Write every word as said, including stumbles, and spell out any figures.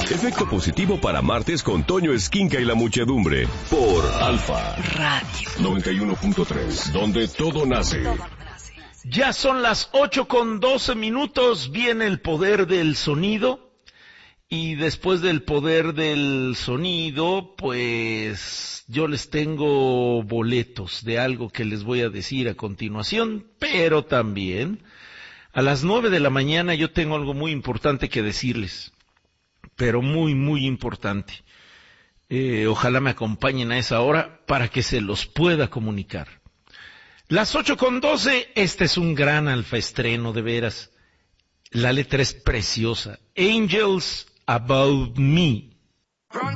Efecto positivo para martes con Toño Esquinca y la muchedumbre. Por Alfa Radio noventa y uno punto tres, donde todo nace. Ya son las ocho con doce minutos, viene el poder del sonido. Y después del poder del sonido, pues yo les tengo boletos de algo que les voy a decir a continuación, pero también a las nueve de la mañana yo tengo algo muy importante que decirles, pero muy, muy importante. Eh, ojalá me acompañen a esa hora para que se los pueda comunicar. Las ocho con doce, este es un gran alfaestreno, de veras. La letra es preciosa. Angels Above Me.